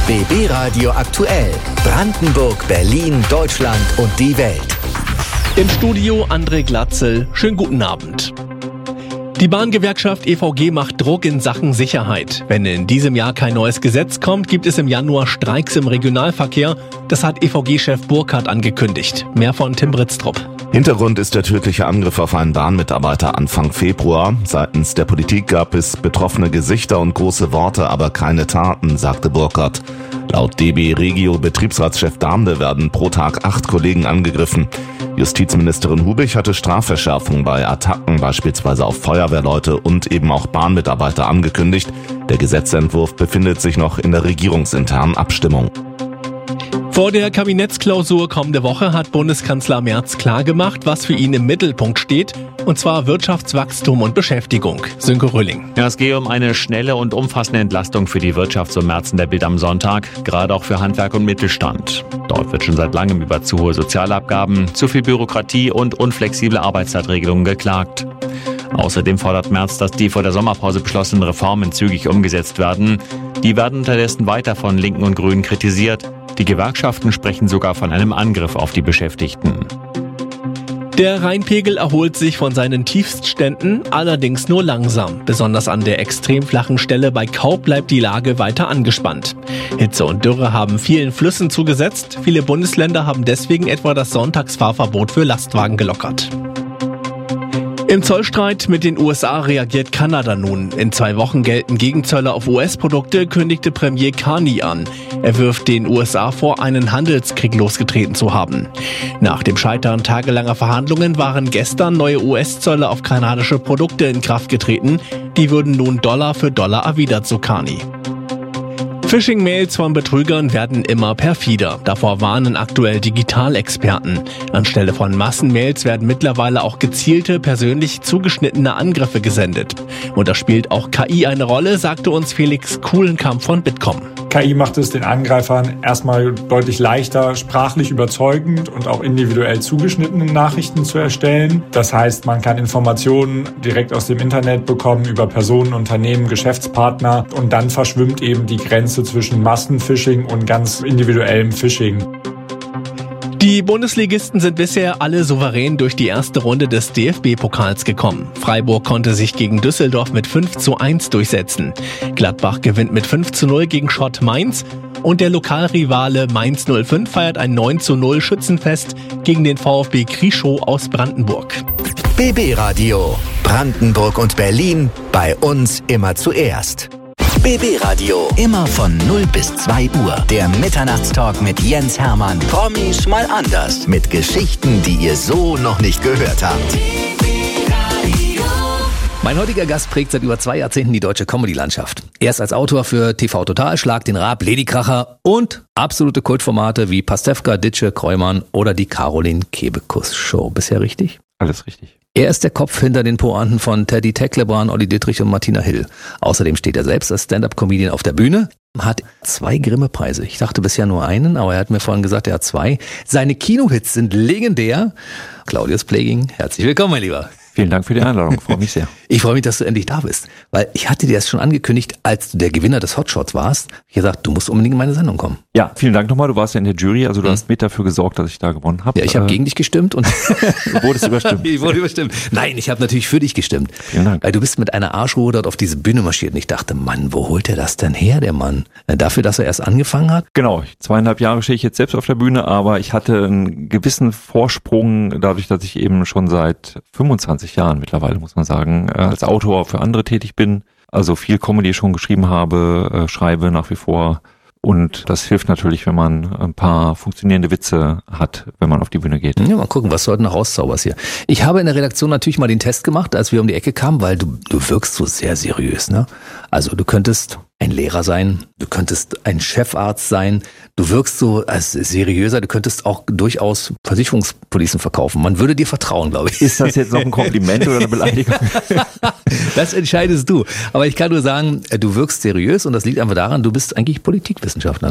BB Radio aktuell. Brandenburg, Berlin, Deutschland und die Welt. Im Studio André Glatzel. Schönen guten Abend. Die Bahngewerkschaft EVG macht Druck in Sachen Sicherheit. Wenn in diesem Jahr kein neues Gesetz kommt, gibt es im Januar Streiks im Regionalverkehr. Das hat EVG-Chef Burkhardt angekündigt. Mehr von Tim Britztrup. Hintergrund ist der tödliche Angriff auf einen Bahnmitarbeiter Anfang Februar. Seitens der Politik gab es betroffene Gesichter und große Worte, aber keine Taten, sagte Burkhardt. Laut DB Regio Betriebsratschef Damde werden pro Tag 8 Kollegen angegriffen. Justizministerin Hubich hatte Strafverschärfungen bei Attacken beispielsweise auf Feuerwehrleute und eben auch Bahnmitarbeiter angekündigt. Der Gesetzentwurf befindet sich noch in der regierungsinternen Abstimmung. Vor der Kabinettsklausur kommende Woche hat Bundeskanzler Merz klargemacht, was für ihn im Mittelpunkt steht, und zwar Wirtschaftswachstum und Beschäftigung. Sönke Röhling. Ja, es gehe um eine schnelle und umfassende Entlastung für die Wirtschaft, so Merz in der Bild am Sonntag, gerade auch für Handwerk und Mittelstand. Dort wird schon seit langem über zu hohe Sozialabgaben, zu viel Bürokratie und unflexible Arbeitszeitregelungen geklagt. Außerdem fordert Merz, dass die vor der Sommerpause beschlossenen Reformen zügig umgesetzt werden. Die werden unterdessen weiter von Linken und Grünen kritisiert. Die Gewerkschaften sprechen sogar von einem Angriff auf die Beschäftigten. Der Rheinpegel erholt sich von seinen Tiefstständen, allerdings nur langsam. Besonders an der extrem flachen Stelle bei Kaub bleibt die Lage weiter angespannt. Hitze und Dürre haben vielen Flüssen zugesetzt. Viele Bundesländer haben deswegen etwa das Sonntagsfahrverbot für Lastwagen gelockert. Im Zollstreit mit den USA reagiert Kanada nun. In 2 Wochen gelten Gegenzölle auf US-Produkte, kündigte Premier Carney an. Er wirft den USA vor, einen Handelskrieg losgetreten zu haben. Nach dem Scheitern tagelanger Verhandlungen waren gestern neue US-Zölle auf kanadische Produkte in Kraft getreten. Die würden nun Dollar für Dollar erwidert, so Carney. Phishing-Mails von Betrügern werden immer perfider. Davor warnen aktuell Digitalexperten. Anstelle von Massenmails werden mittlerweile auch gezielte, persönlich zugeschnittene Angriffe gesendet. Und da spielt auch KI eine Rolle, sagte uns Felix Kuhlenkamp von Bitkom. KI macht es den Angreifern erstmal deutlich leichter, sprachlich überzeugend und auch individuell zugeschnittene Nachrichten zu erstellen. Das heißt, man kann Informationen direkt aus dem Internet bekommen über Personen, Unternehmen, Geschäftspartner und dann verschwimmt eben die Grenze zwischen Massenphishing und ganz individuellem Phishing. Die Bundesligisten sind bisher alle souverän durch die erste Runde des DFB-Pokals gekommen. Freiburg konnte sich gegen Düsseldorf mit 5:1 durchsetzen. Gladbach gewinnt mit 5:0 gegen Schott Mainz. Und der Lokalrivale Mainz 05 feiert ein 9:0 Schützenfest gegen den VfB Krieschow aus Brandenburg. BB Radio. Brandenburg und Berlin. Bei uns immer zuerst. BB Radio. Immer von 0 bis 2 Uhr. Der Mitternachtstalk mit Jens Hermann. Promis mal anders. Mit Geschichten, die ihr so noch nicht gehört habt. Mein heutiger Gast prägt seit über 2 Jahrzehnten die deutsche Comedy-Landschaft. Erst als Autor für TV Total, Schlag den Raab, Ladykracher und absolute Kultformate wie Pastewka, Ditsche, Kreumann oder die Caroline Kebekus Show. Bisher richtig? Alles richtig. Er ist der Kopf hinter den Pointen von Teddy Tecklebrand, Olli Dittrich und Martina Hill. Außerdem steht er selbst als Stand-Up-Comedian auf der Bühne, hat 2 Grimme-Preise. Ich dachte bisher nur einen, aber er hat mir vorhin gesagt, er hat 2. Seine Kinohits sind legendär. Claudius Pleging, herzlich willkommen, mein Lieber. Vielen Dank für die Einladung, freue mich sehr. Ich freue mich, dass du endlich da bist, weil ich hatte dir das schon angekündigt, als du der Gewinner des Hotshots warst. Ich habe gesagt, du musst unbedingt in meine Sendung kommen. Ja, vielen Dank nochmal, du warst ja in der Jury, also du hast mit dafür gesorgt, dass ich da gewonnen habe. Ja, ich habe gegen dich gestimmt und du wurdest überstimmt. Ich wurde überstimmt. Nein, ich habe natürlich für dich gestimmt. Vielen Dank. Weil du bist mit einer Arschruhe dort auf diese Bühne marschiert und ich dachte, Mann, wo holt der das denn her, der Mann? Dafür, dass er erst angefangen hat? Genau, 2,5 Jahre stehe ich jetzt selbst auf der Bühne, aber ich hatte einen gewissen Vorsprung, dadurch, dass ich eben schon seit 25 Jahren mittlerweile, muss man sagen, als Autor für andere tätig bin, also viel Comedy schon geschrieben habe, schreibe nach wie vor und das hilft natürlich, wenn man ein paar funktionierende Witze hat, wenn man auf die Bühne geht. Ja, mal gucken, was du heute noch rauszauberst hier. Ich habe in der Redaktion natürlich mal den Test gemacht, als wir um die Ecke kamen, weil du wirkst so sehr seriös, ne? Also du könntest ein Lehrer sein, du könntest ein Chefarzt sein, du wirkst so als seriöser, du könntest auch durchaus Versicherungspolicen verkaufen. Man würde dir vertrauen, glaube ich. Ist das jetzt noch ein Kompliment oder eine Beleidigung? Das entscheidest du. Aber ich kann nur sagen, du wirkst seriös und das liegt einfach daran, du bist eigentlich Politikwissenschaftler, ne?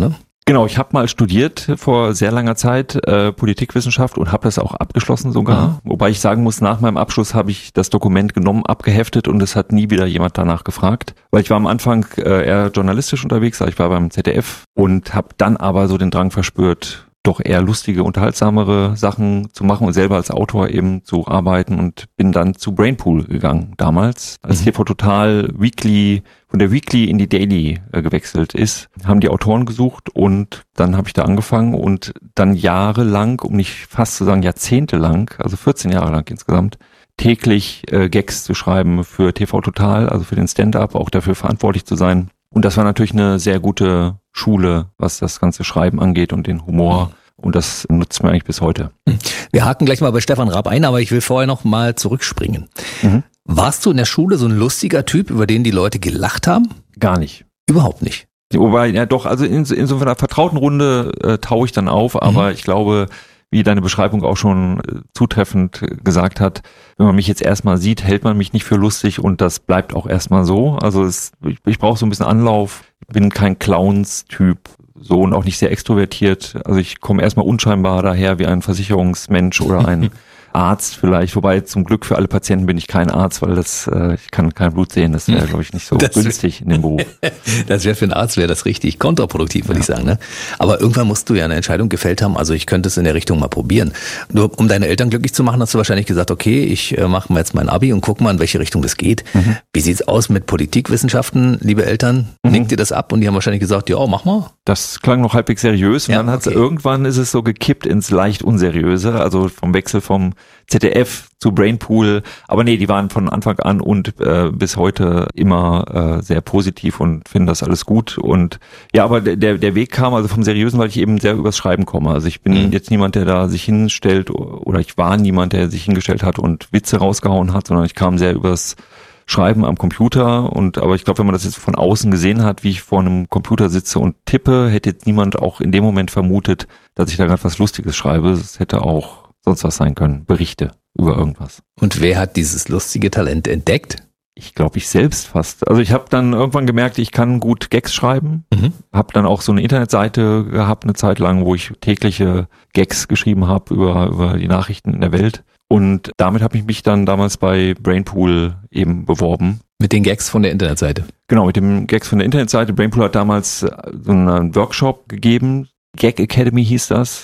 Genau, ich habe mal studiert vor sehr langer Zeit Politikwissenschaft und habe das auch abgeschlossen sogar. Wobei ich sagen muss, nach meinem Abschluss habe ich das Dokument genommen, abgeheftet und es hat nie wieder jemand danach gefragt. Weil ich war am Anfang eher journalistisch unterwegs, also ich war beim ZDF und habe dann aber so den Drang verspürt, doch eher lustige, unterhaltsamere Sachen zu machen und selber als Autor eben zu arbeiten und bin dann zu Brainpool gegangen damals, als TV Total Weekly von der Weekly in die Daily gewechselt ist, haben die Autoren gesucht und dann habe ich da angefangen und dann jahrelang, um nicht fast zu sagen jahrzehntelang, also 14 Jahre lang insgesamt, täglich Gags zu schreiben für TV Total, also für den Stand-up, auch dafür verantwortlich zu sein. Und das war natürlich eine sehr gute Schule, was das ganze Schreiben angeht und den Humor. Und das nutzt mir eigentlich bis heute. Wir haken gleich mal bei Stefan Raab ein, aber ich will vorher noch mal zurückspringen. Warst du in der Schule so ein lustiger Typ, über den die Leute gelacht haben? Gar nicht. Überhaupt nicht. Wobei, ja doch, also in so einer vertrauten Runde taue ich dann auf, aber ich glaube, wie deine Beschreibung auch schon zutreffend gesagt hat, wenn man mich jetzt erstmal sieht, hält man mich nicht für lustig und das bleibt auch erstmal so. Also ich brauche so ein bisschen Anlauf. Ich bin kein Clowns-Typ, so und auch nicht sehr extrovertiert. Also ich komme erstmal unscheinbar daher wie ein Versicherungsmensch oder ein Arzt vielleicht, wobei zum Glück für alle Patienten bin ich kein Arzt, weil ich kann kein Blut sehen, das wäre, glaube ich, nicht so günstig in dem Beruf. Das wäre für einen Arzt wäre das richtig kontraproduktiv, würde ich sagen. Ne? Aber irgendwann musst du ja eine Entscheidung gefällt haben, also ich könnte es in der Richtung mal probieren. Nur um deine Eltern glücklich zu machen, hast du wahrscheinlich gesagt, okay, ich mache mal jetzt mein Abi und guck mal, in welche Richtung das geht. Wie sieht's aus mit Politikwissenschaften, liebe Eltern? Nickt ihr das ab? Und die haben wahrscheinlich gesagt, ja, mach mal. Das klang noch halbwegs seriös und dann irgendwann ist es so gekippt ins leicht Unseriöse, also vom Wechsel vom ZDF zu Brainpool, aber nee, die waren von Anfang an und bis heute immer sehr positiv und finden das alles gut und ja, aber der Weg kam also vom Seriösen, weil ich eben sehr übers Schreiben komme, also ich bin jetzt niemand, der da sich hinstellt oder ich war niemand, der sich hingestellt hat und Witze rausgehauen hat, sondern ich kam sehr übers Schreiben am Computer aber ich glaube, wenn man das jetzt von außen gesehen hat, wie ich vor einem Computer sitze und tippe, hätte jetzt niemand auch in dem Moment vermutet, dass ich da gerade was Lustiges schreibe. Es hätte auch sonst was sein können, Berichte über irgendwas. Und wer hat dieses lustige Talent entdeckt? Ich glaube, ich selbst fast. Also ich habe dann irgendwann gemerkt, ich kann gut Gags schreiben. Habe dann auch so eine Internetseite gehabt, eine Zeit lang, wo ich tägliche Gags geschrieben habe über die Nachrichten in der Welt. Und damit habe ich mich dann damals bei Brainpool eben beworben. Mit den Gags von der Internetseite? Genau, mit den Gags von der Internetseite. Brainpool hat damals so einen Workshop gegeben, Gag Academy hieß das,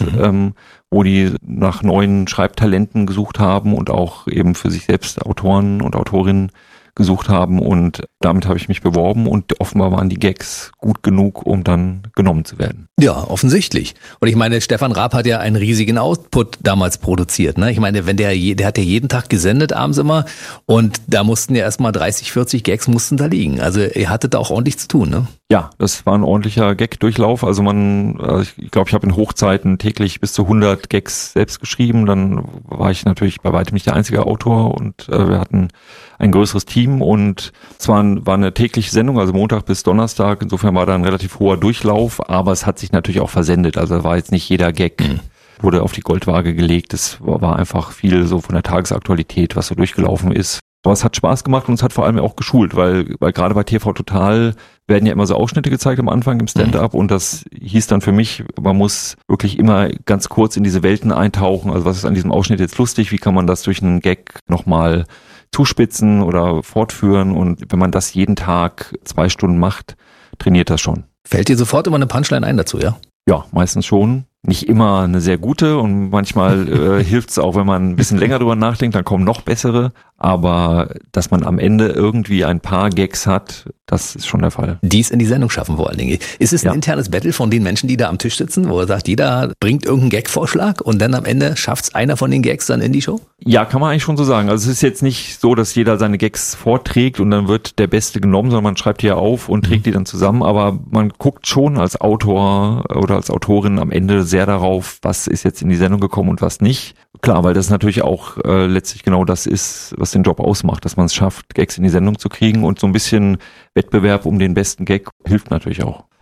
wo die nach neuen Schreibtalenten gesucht haben und auch eben für sich selbst Autoren und Autorinnen gesucht haben und damit habe ich mich beworben und offenbar waren die Gags gut genug, um dann genommen zu werden. Ja, offensichtlich. Und ich meine, Stefan Raab hat ja einen riesigen Output damals produziert. Ne? Ich meine, wenn der hat ja jeden Tag gesendet abends immer und da mussten ja erstmal 30, 40 Gags mussten da liegen. Also ihr hattet da auch ordentlich zu tun, ne? Ja, das war ein ordentlicher Gag-Durchlauf. Also ich glaube, ich habe in Hochzeiten täglich bis zu 100 Gags selbst geschrieben. Dann war ich natürlich bei weitem nicht der einzige Autor und wir hatten ein größeres Team und es war eine tägliche Sendung, also Montag bis Donnerstag. Insofern war da ein relativ hoher Durchlauf, aber es hat sich natürlich auch versendet. Also war jetzt nicht jeder Gag wurde auf die Goldwaage gelegt. Es war einfach viel so von der Tagesaktualität, was so durchgelaufen ist. Aber es hat Spaß gemacht und es hat vor allem auch geschult, weil gerade bei TV Total werden ja immer so Ausschnitte gezeigt am Anfang im Stand-up und das hieß dann für mich, man muss wirklich immer ganz kurz in diese Welten eintauchen. Also was ist an diesem Ausschnitt jetzt lustig? Wie kann man das durch einen Gag nochmal zuspitzen oder fortführen? Und wenn man das jeden Tag 2 Stunden macht, trainiert das schon. Fällt dir sofort immer eine Punchline ein dazu, ja? Ja, meistens schon. Nicht immer eine sehr gute und manchmal hilft es auch, wenn man ein bisschen länger drüber nachdenkt, dann kommen noch bessere. Aber dass man am Ende irgendwie ein paar Gags hat, das ist schon der Fall. Die es in die Sendung schaffen vor allen Dingen. Ist es ein internes Battle von den Menschen, die da am Tisch sitzen, wo er sagt, jeder bringt irgendeinen Gag-Vorschlag und dann am Ende schafft es einer von den Gags dann in die Show? Ja, kann man eigentlich schon so sagen. Also es ist jetzt nicht so, dass jeder seine Gags vorträgt und dann wird der Beste genommen, sondern man schreibt die ja auf und trägt die dann zusammen. Aber man guckt schon als Autor oder als Autorin am Ende sehr darauf, was ist jetzt in die Sendung gekommen und was nicht. Klar, weil das natürlich auch letztlich genau das ist, was den Job ausmacht, dass man es schafft, Gags in die Sendung zu kriegen und so ein bisschen Wettbewerb um den besten Gag hilft natürlich auch.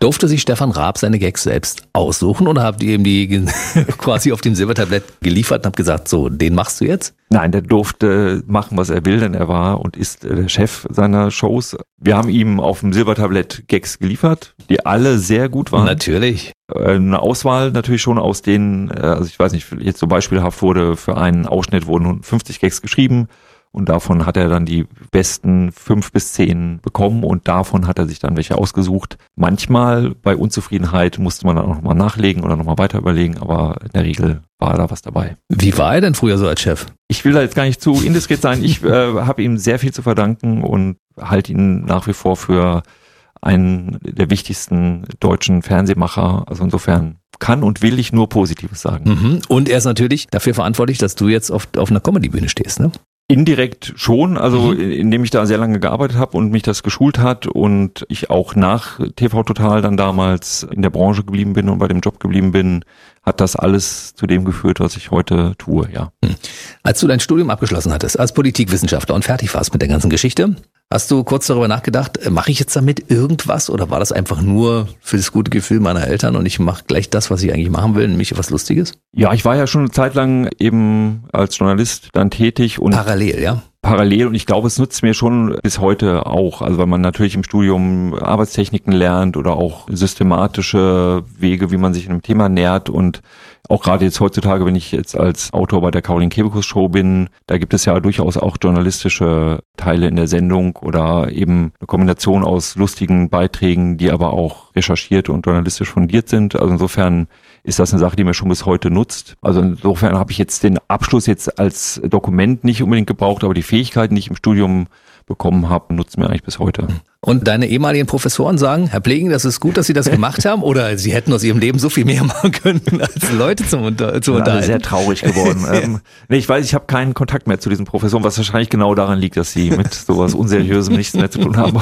Durfte sich Stefan Raab seine Gags selbst aussuchen oder habt ihr ihm die quasi auf dem Silbertablett geliefert und habt gesagt, so, den machst du jetzt? Nein, der durfte machen, was er will, denn er war und ist der Chef seiner Shows. Wir haben ihm auf dem Silbertablett Gags geliefert, die alle sehr gut waren. Natürlich. Eine Auswahl natürlich schon aus denen, also ich weiß nicht, jetzt so beispielhaft wurde für einen Ausschnitt wurden 50 Gags geschrieben. Und davon hat er dann die besten 5 bis 10 bekommen und davon hat er sich dann welche ausgesucht. Manchmal bei Unzufriedenheit musste man dann auch nochmal nachlegen oder nochmal weiter überlegen, aber in der Regel war da was dabei. Wie war er denn früher so als Chef? Ich will da jetzt gar nicht zu indiskret sein. Ich habe ihm sehr viel zu verdanken und halte ihn nach wie vor für einen der wichtigsten deutschen Fernsehmacher. Also insofern kann und will ich nur Positives sagen. Und er ist natürlich dafür verantwortlich, dass du jetzt auf einer Comedy-Bühne stehst, ne? Indirekt schon, also indem ich da sehr lange gearbeitet habe und mich das geschult hat und ich auch nach TV Total dann damals in der Branche geblieben bin und bei dem Job geblieben bin, hat das alles zu dem geführt, was ich heute tue, ja. Als du dein Studium abgeschlossen hattest, als Politikwissenschaftler und fertig warst mit der ganzen Geschichte, hast du kurz darüber nachgedacht, mache ich jetzt damit irgendwas oder war das einfach nur für das gute Gefühl meiner Eltern und ich mache gleich das, was ich eigentlich machen will, nämlich was Lustiges? Ja, ich war ja schon eine Zeit lang eben als Journalist dann tätig und parallel, ja? Parallel und ich glaube, es nutzt mir schon bis heute auch, also weil man natürlich im Studium Arbeitstechniken lernt oder auch systematische Wege, wie man sich einem Thema nähert und auch gerade jetzt heutzutage, wenn ich jetzt als Autor bei der Caroline Kebekus Show bin, da gibt es ja durchaus auch journalistische Teile in der Sendung oder eben eine Kombination aus lustigen Beiträgen, die aber auch recherchiert und journalistisch fundiert sind. Also insofern ist das eine Sache, die mir schon bis heute nutzt. Also insofern habe ich jetzt den Abschluss jetzt als Dokument nicht unbedingt gebraucht, aber die Fähigkeiten, die ich im Studium bekommen habe, nutzen mir eigentlich bis heute. Und deine ehemaligen Professoren sagen, Herr Plegen, das ist gut, dass Sie das gemacht haben oder Sie hätten aus Ihrem Leben so viel mehr machen können, als Leute zu unterhalten? Alle sehr traurig geworden. Nee, ich weiß, ich habe keinen Kontakt mehr zu diesen Professoren, was wahrscheinlich genau daran liegt, dass sie mit sowas Unseriösem nichts mehr zu tun haben.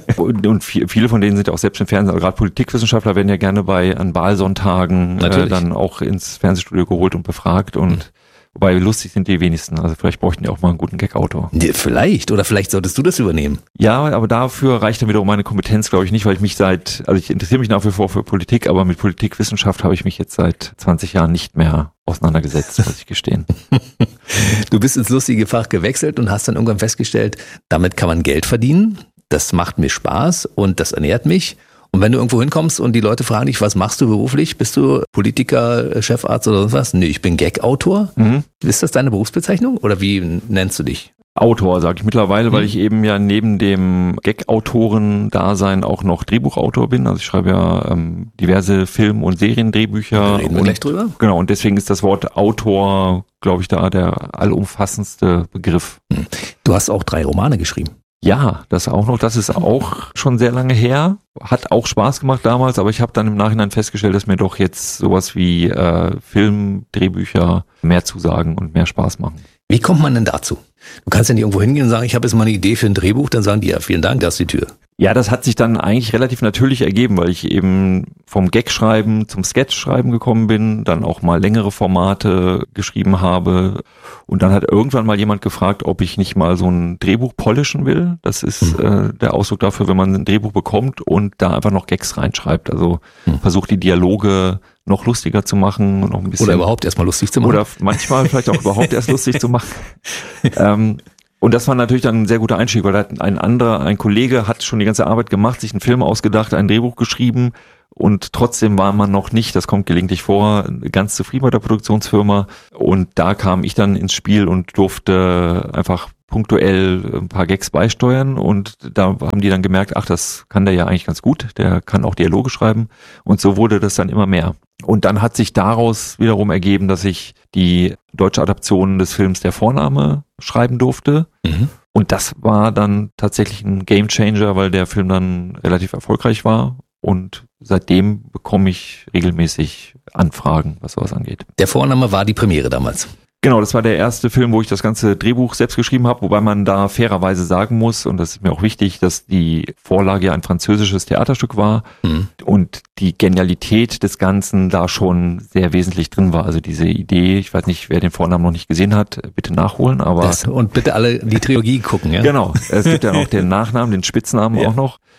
Und viele von denen sind ja auch selbst im Fernsehen, also gerade Politikwissenschaftler werden ja gerne an Wahlsonntagen dann auch ins Fernsehstudio geholt und befragt und wobei lustig sind die wenigsten. Also vielleicht bräuchten die auch mal einen guten Gag-Autor. Vielleicht. Oder vielleicht solltest du das übernehmen. Ja, aber dafür reicht dann wiederum meine Kompetenz, glaube ich, nicht, weil ich interessiere mich nach wie vor für Politik, aber mit Politikwissenschaft habe ich mich jetzt seit 20 Jahren nicht mehr auseinandergesetzt, muss ich gestehen. Du bist ins lustige Fach gewechselt und hast dann irgendwann festgestellt, damit kann man Geld verdienen. Das macht mir Spaß und das ernährt mich. Und wenn du irgendwo hinkommst und die Leute fragen dich, was machst du beruflich? Bist du Politiker, Chefarzt oder sonst was? Nee, ich bin Gag-Autor. Ist das deine Berufsbezeichnung oder wie nennst du dich? Autor, sage ich mittlerweile, weil ich eben ja neben dem Gag-Autoren-Dasein auch noch Drehbuchautor bin. Also ich schreibe ja diverse Film- und Seriendrehbücher. Da reden wir gleich drüber. Genau, und deswegen ist das Wort Autor, glaube ich, da der allumfassendste Begriff. Du hast auch 3 Romane geschrieben. Ja, das auch noch. Das ist auch schon sehr lange her. Hat auch Spaß gemacht damals, aber ich habe dann im Nachhinein festgestellt, dass mir doch jetzt sowas wie Film, Drehbücher mehr zusagen und mehr Spaß machen. Wie kommt man denn dazu? Du kannst ja nicht irgendwo hingehen und sagen, ich habe jetzt mal eine Idee für ein Drehbuch, dann sagen die, ja, vielen Dank, da ist die Tür. Ja, das hat sich dann eigentlich relativ natürlich ergeben, weil ich eben vom Gag-Schreiben zum Sketch-Schreiben gekommen bin, dann auch mal längere Formate geschrieben habe und dann hat irgendwann mal jemand gefragt, ob ich nicht mal so ein Drehbuch polischen will. Das ist der Ausdruck dafür, wenn man ein Drehbuch bekommt und da einfach noch Gags reinschreibt. Also versucht die Dialoge noch lustiger zu machen, noch ein bisschen. Oder überhaupt erstmal lustig zu machen. Oder manchmal vielleicht auch überhaupt erst lustig zu machen. Und das war natürlich dann ein sehr guter Einstieg, weil ein Kollege hat schon die ganze Arbeit gemacht, sich einen Film ausgedacht, ein Drehbuch geschrieben und trotzdem war man noch nicht, das kommt gelegentlich vor, ganz zufrieden bei der Produktionsfirma und da kam ich dann ins Spiel und durfte einfach punktuell ein paar Gags beisteuern und da haben die dann gemerkt, ach, das kann der ja eigentlich ganz gut, der kann auch Dialoge schreiben und so wurde das dann immer mehr. Und dann hat sich daraus wiederum ergeben, dass ich die deutsche Adaption des Films Der Vorname schreiben durfte. Und das war dann tatsächlich ein Gamechanger, weil der Film dann relativ erfolgreich war. Und seitdem bekomme ich regelmäßig Anfragen, was sowas angeht. Der Vorname war die Premiere damals. Genau, das war der erste Film, wo ich das ganze Drehbuch selbst geschrieben habe, wobei man da fairerweise sagen muss, und das ist mir auch wichtig, dass die Vorlage ja ein französisches Theaterstück war und die Genialität des Ganzen da schon sehr wesentlich drin war. Also diese Idee, ich weiß nicht, wer den Vornamen noch nicht gesehen hat, bitte nachholen. Aber und bitte alle die Trilogie gucken, ja? Genau, es gibt ja auch den Nachnamen, den Spitznamen auch noch.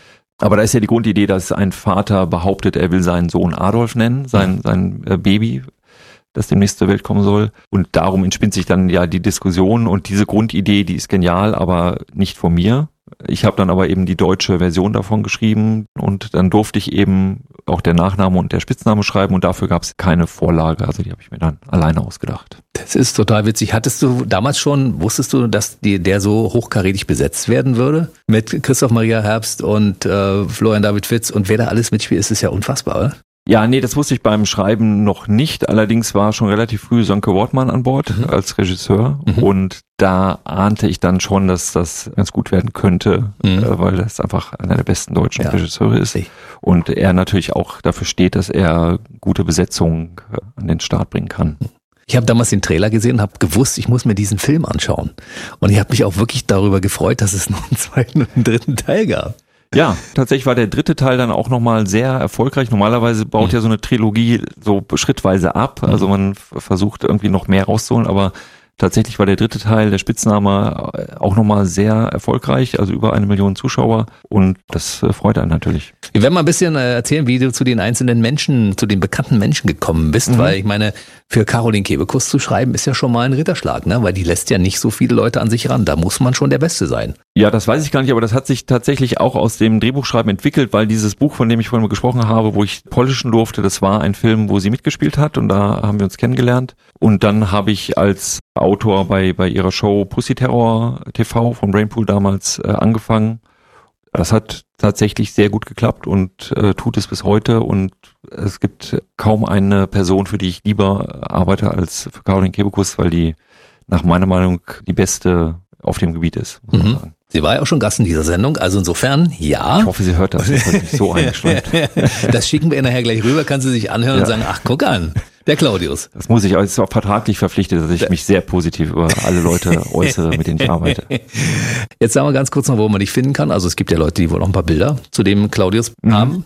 Aber da ist ja die Grundidee, dass ein Vater behauptet, er will seinen Sohn Adolf nennen, sein Baby, das demnächst zur Welt kommen soll. Und darum entspinnt sich dann ja die Diskussion und diese Grundidee, die ist genial, aber nicht von mir. Ich habe dann aber eben die deutsche Version davon geschrieben und dann durfte ich eben auch der Nachname und der Spitzname schreiben und dafür gab es keine Vorlage, also die habe ich mir dann alleine ausgedacht. Das ist total witzig. Hattest du damals schon, wusstest du, dass der so hochkarätig besetzt werden würde? Mit Christoph Maria Herbst und Florian David Fitz und wer da alles mitspielt, ist es ja unfassbar, oder? Ja, nee, das wusste ich beim Schreiben noch nicht. Allerdings war schon relativ früh Sönke Wortmann an Bord als Regisseur und da ahnte ich dann schon, dass das ganz gut werden könnte, weil das einfach einer der besten deutschen Regisseure ist und er natürlich auch dafür steht, dass er gute Besetzungen an den Start bringen kann. Ich habe damals den Trailer gesehen und habe gewusst, ich muss mir diesen Film anschauen. Und ich habe mich auch wirklich darüber gefreut, dass es noch einen zweiten und einen dritten Teil gab. Ja, tatsächlich war der dritte Teil dann auch nochmal sehr erfolgreich. Normalerweise baut ja so eine Trilogie so schrittweise ab. Also man versucht irgendwie noch mehr rauszuholen, aber tatsächlich war der dritte Teil, der Spitzname, auch nochmal sehr erfolgreich, also über 1 Million Zuschauer und das freut einen natürlich. Wir werden mal ein bisschen erzählen, wie du zu den einzelnen Menschen, zu den bekannten Menschen gekommen bist, weil ich meine, für Caroline Kebekus zu schreiben ist ja schon mal ein Ritterschlag, ne? Weil die lässt ja nicht so viele Leute an sich ran, da muss man schon der Beste sein. Ja, das weiß ich gar nicht, aber das hat sich tatsächlich auch aus dem Drehbuchschreiben entwickelt, weil dieses Buch, von dem ich vorhin mal gesprochen habe, wo ich polnischen durfte, das war ein Film, wo sie mitgespielt hat und da haben wir uns kennengelernt und dann habe ich als Autor bei ihrer Show Pussy Terror TV von Brainpool damals angefangen. Das hat tatsächlich sehr gut geklappt und tut es bis heute und es gibt kaum eine Person, für die ich lieber arbeite als für Caroline Kebekus, weil die nach meiner Meinung die beste auf dem Gebiet ist, muss man sagen. Sie war ja auch schon Gast in dieser Sendung, also insofern, ja. Ich hoffe, sie hört das. Das hat mich so eingeschränkt. Das schicken wir ihr nachher gleich rüber, kann sie sich anhören und sagen, ach, guck an, der Claudius. Das muss ich, ist auch vertraglich verpflichtet, dass ich mich sehr positiv über alle Leute äußere, mit denen ich arbeite. Jetzt sagen wir ganz kurz noch, wo man dich finden kann. Also es gibt ja Leute, die wohl noch ein paar Bilder zu dem Claudius haben.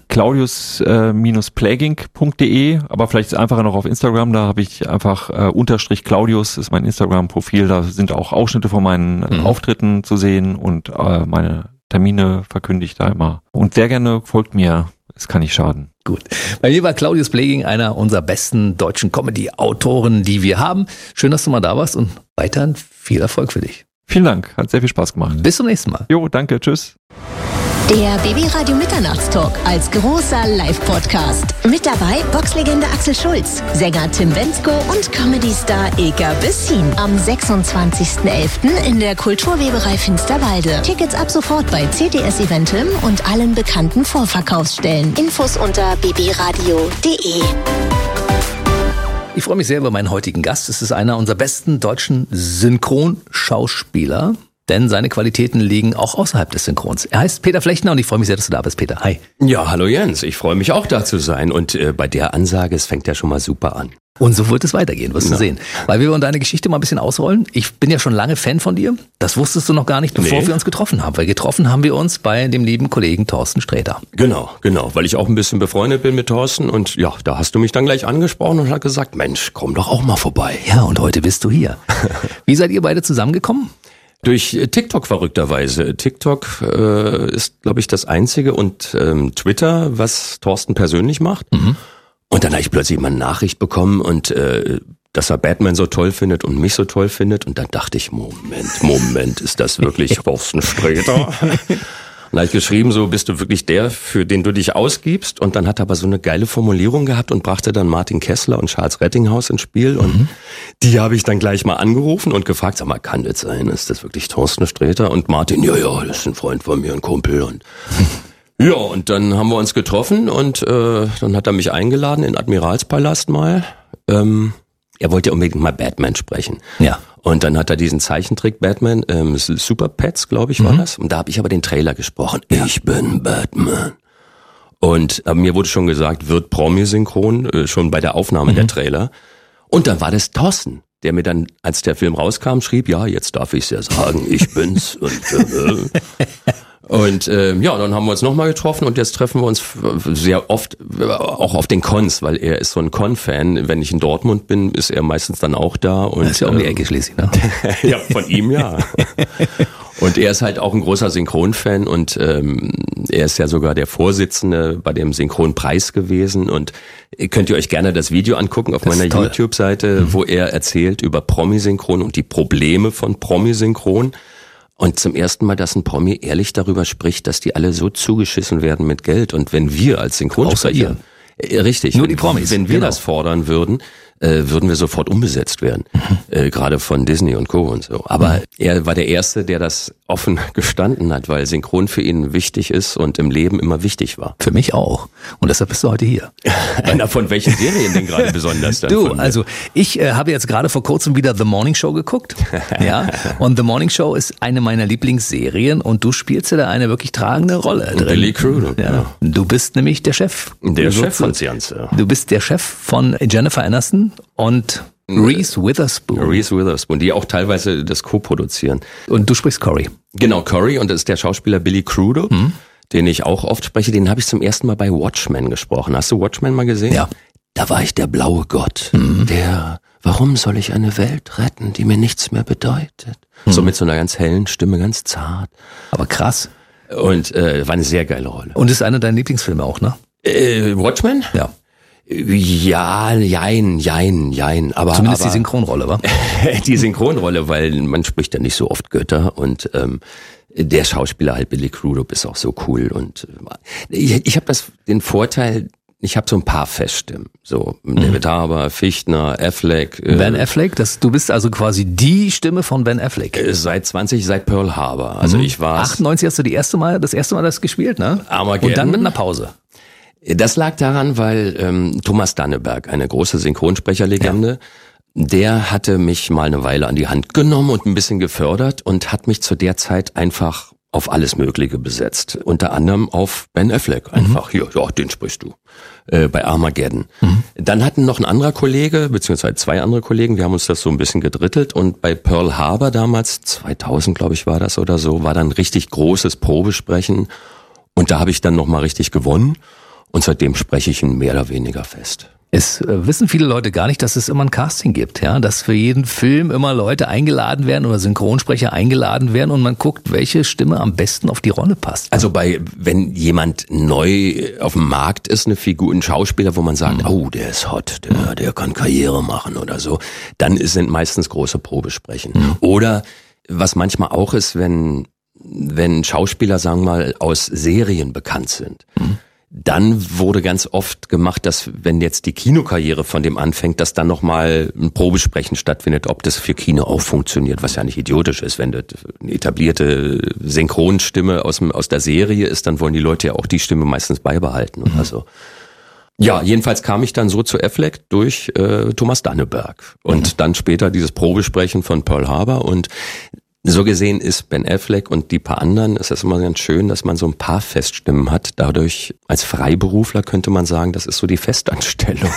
Claudius-plagging.de, aber vielleicht einfacher noch auf Instagram, da habe ich einfach _ Claudius ist mein Instagram-Profil, da sind auch Ausschnitte von meinen Auftritten zu sehen und meine Termine verkünde ich da immer. Und sehr gerne folgt mir, es kann nicht schaden. Gut. Bei mir war Claudius Plagging einer unserer besten deutschen Comedy-Autoren, die wir haben. Schön, dass du mal da warst und weiterhin viel Erfolg für dich. Vielen Dank, hat sehr viel Spaß gemacht. Bis zum nächsten Mal. Jo, danke, tschüss. Der BB-Radio Mitternachtstalk als großer Live-Podcast. Mit dabei Boxlegende Axel Schulz, Sänger Tim Bendzko und Comedy-Star Ilka Bessin. Am 26.11. in der Kulturweberei Finsterwalde. Tickets ab sofort bei CTS Eventim und allen bekannten Vorverkaufsstellen. Infos unter bbradio.de. Ich freue mich sehr über meinen heutigen Gast. Es ist einer unserer besten deutschen Synchronschauspieler. Denn seine Qualitäten liegen auch außerhalb des Synchrons. Er heißt Peter Flechtner und ich freue mich sehr, dass du da bist, Peter. Hi. Ja, hallo Jens. Ich freue mich auch da zu sein. Und bei der Ansage, es fängt ja schon mal super an. Und so wird es weitergehen, wirst du sehen. Weil wir wollen deine Geschichte mal ein bisschen ausrollen. Ich bin ja schon lange Fan von dir. Das wusstest du noch gar nicht, bevor wir uns getroffen haben. Weil getroffen haben wir uns bei dem lieben Kollegen Thorsten Sträter. Genau. Weil ich auch ein bisschen befreundet bin mit Thorsten. Und ja, da hast du mich dann gleich angesprochen und hat gesagt, Mensch, komm doch auch mal vorbei. Ja, und heute bist du hier. Wie seid ihr beide zusammengekommen? Durch TikTok verrückterweise. TikTok ist, glaube ich, das Einzige und Twitter, was Thorsten persönlich macht. Und dann habe ich plötzlich mal eine Nachricht bekommen und dass er Batman so toll findet und mich so toll findet. Und dann dachte ich, Moment, ist das wirklich Thorsten Sträter? Und da habe ich geschrieben, so bist du wirklich der, für den du dich ausgibst. Und dann hat er aber so eine geile Formulierung gehabt und brachte dann Martin Kessler und Charles Rettinghaus ins Spiel. Und die habe ich dann gleich mal angerufen und gefragt, sag mal, kann das sein? Ist das wirklich Thorsten Sträter? Und Martin, ja, das ist ein Freund von mir, ein Kumpel. Und ja, und dann haben wir uns getroffen und dann hat er mich eingeladen in den Admiralspalast mal. Er wollte ja unbedingt mal Batman sprechen. Ja. Und dann hat er diesen Zeichentrick Batman, Super Pets, glaube ich, war das. Und da habe ich aber den Trailer gesprochen. Ja. Ich bin Batman. Und mir wurde schon gesagt, wird Promi-Synchron, schon bei der Aufnahme der Trailer. Und dann war das Thorsten, der mir dann, als der Film rauskam, schrieb, ja, jetzt darf ich's ja sagen, ich bin's. Und dann haben wir uns nochmal getroffen und jetzt treffen wir uns sehr oft auch auf den Cons, weil er ist so ein Con-Fan. Wenn ich in Dortmund bin, ist er meistens dann auch da. Und, das ist ja um die Ecke schließlich, ne? Ja, von ihm ja. Und er ist halt auch ein großer Synchron-Fan und Er ist ja sogar der Vorsitzende bei dem Synchronpreis gewesen und könnt ihr euch gerne das Video angucken auf meiner YouTube-Seite, wo er erzählt über Promi-Synchron und die Probleme von Promi-Synchron. Und zum ersten Mal, dass ein Promi ehrlich darüber spricht, dass die alle so zugeschissen werden mit Geld. Und wenn wir als Synchronsprecher... Richtig. Nur die Promis. Wenn wir das fordern würden, würden wir sofort umbesetzt werden. Gerade von Disney und Co. und so. Aber er war der Erste, der das offen gestanden hat, weil Synchron für ihn wichtig ist und im Leben immer wichtig war. Für mich auch. Und deshalb bist du heute hier. Von welchen Serien denn gerade besonders? Du, also ich habe jetzt gerade vor kurzem wieder The Morning Show geguckt. Ja. Und The Morning Show ist eine meiner Lieblingsserien und du spielst ja da eine wirklich tragende Rolle drin. Billy Crudup. Ja. Du bist nämlich der Chef. Der Chef von Seance, ja. Du bist der Chef von Jennifer Aniston und Reese Witherspoon. Reese Witherspoon, die auch teilweise das co-produzieren. Und du sprichst Cory. Genau, Cory, und das ist der Schauspieler Billy Crudup, den ich auch oft spreche. Den habe ich zum ersten Mal bei Watchmen gesprochen. Hast du Watchmen mal gesehen? Ja. Da war ich der blaue Gott, der, warum soll ich eine Welt retten, die mir nichts mehr bedeutet? So mit so einer ganz hellen Stimme, ganz zart. Aber krass. Und war eine sehr geile Rolle. Und ist einer deiner Lieblingsfilme auch, ne? Watchmen? Ja. Ja, jein. Aber zumindest die Synchronrolle, wa? Die Synchronrolle, weil man spricht ja nicht so oft Götter und der Schauspieler halt Billy Crudup ist auch so cool und ich habe den Vorteil, ich habe so ein paar Feststimmen, so David Harbour, Fichtner, Affleck. Ben Affleck, du bist also quasi die Stimme von Ben Affleck. Seit Pearl Harbor. Also ich war 98 hast du das erste Mal das gespielt, ne? Armageddon. Und dann mit einer Pause. Das lag daran, weil Thomas Danneberg, eine große Synchronsprecherlegende, der hatte mich mal eine Weile an die Hand genommen und ein bisschen gefördert und hat mich zu der Zeit einfach auf alles Mögliche besetzt. Unter anderem auf Ben Affleck einfach. Hier, ja, den sprichst du. Bei Armageddon. Dann hatten noch ein anderer Kollege, beziehungsweise zwei andere Kollegen, wir haben uns das so ein bisschen gedrittelt und bei Pearl Harbor damals, 2000 glaube ich war das oder so, war dann richtig großes Probesprechen und da habe ich dann nochmal richtig gewonnen. Und seitdem spreche ich ihn mehr oder weniger fest. Es wissen viele Leute gar nicht, dass es immer ein Casting gibt, ja, dass für jeden Film immer Leute eingeladen werden oder Synchronsprecher eingeladen werden und man guckt, welche Stimme am besten auf die Rolle passt. Also wenn jemand neu auf dem Markt ist, eine Figur, ein Schauspieler, wo man sagt, oh, der ist hot, der kann Karriere machen oder so, dann sind meistens große Probesprechen. Oder was manchmal auch ist, wenn Schauspieler, sagen wir mal, aus Serien bekannt sind. Dann wurde ganz oft gemacht, dass wenn jetzt die Kinokarriere von dem anfängt, dass dann nochmal ein Probesprechen stattfindet, ob das für Kino auch funktioniert, was ja nicht idiotisch ist. Wenn das eine etablierte Synchronstimme aus der Serie ist, dann wollen die Leute ja auch die Stimme meistens beibehalten oder so. Ja, jedenfalls kam ich dann so zu Affleck durch Thomas Danneberg und dann später dieses Probesprechen von Pearl Harbor und so gesehen ist Ben Affleck und die paar anderen, ist das immer ganz schön, dass man so ein paar Feststimmen hat. Dadurch als Freiberufler könnte man sagen, das ist so die Festanstellung.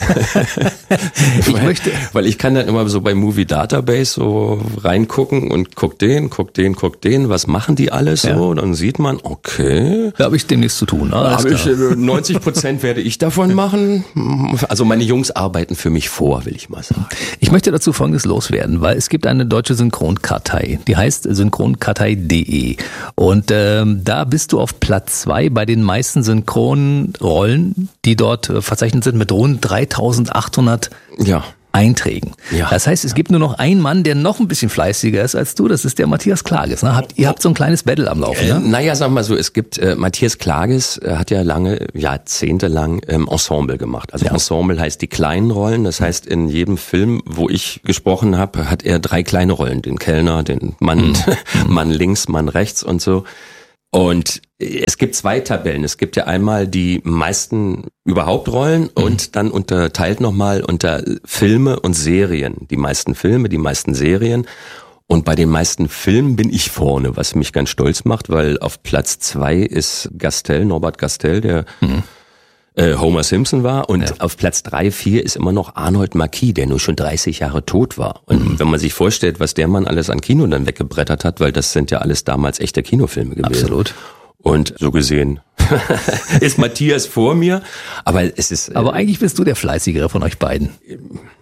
Weil ich kann dann immer so bei Movie Database so reingucken und guck den, was machen die alles so? Dann sieht man, okay. Da habe ich demnächst zu tun. 90% werde ich davon machen. Also meine Jungs arbeiten für mich vor, will ich mal sagen. Ich möchte dazu Folgendes loswerden, weil es gibt eine deutsche Synchronkartei. Die heißt synchronkartei.de und da bist du auf Platz 2 bei den meisten Synchronrollen, die dort verzeichnet sind mit rund 3800 Einträgen. Ja. Das heißt, es gibt nur noch einen Mann, der noch ein bisschen fleißiger ist als du, das ist der Matthias Klages. Ne? Ihr habt so ein kleines Battle am Laufen, ne? Naja, sagen wir mal so, es gibt, Matthias Klages hat ja jahrzehntelang Ensemble gemacht. Also Ensemble heißt die kleinen Rollen, das heißt in jedem Film, wo ich gesprochen habe, hat er 3 kleine Rollen, den Kellner, den Mann, Mann links, Mann rechts und so. Und es gibt 2 Tabellen. Es gibt ja einmal die meisten überhaupt Rollen und dann unterteilt nochmal unter Filme und Serien. Die meisten Filme, die meisten Serien. Und bei den meisten Filmen bin ich vorne, was mich ganz stolz macht, weil auf Platz 2 ist Norbert Gastel, der Homer Simpson war und auf Platz 3, 4 ist immer noch Arnold Marquis, der nur schon 30 Jahre tot war. Und wenn man sich vorstellt, was der Mann alles an Kino dann weggebrettert hat, weil das sind ja alles damals echte Kinofilme gewesen. Absolut. Und so gesehen ist Matthias vor mir, aber es ist... Aber eigentlich bist du der Fleißigere von euch beiden.